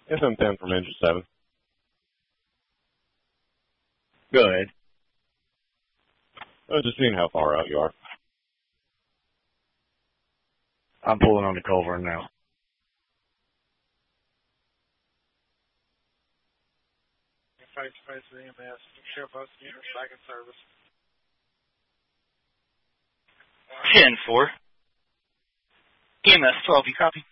FM10 from engine 7. Good. Just seeing how far out you are. I'm pulling on the culvert now. Face to EMS. Show both units back in service. 10-4. EMS 12, you copy?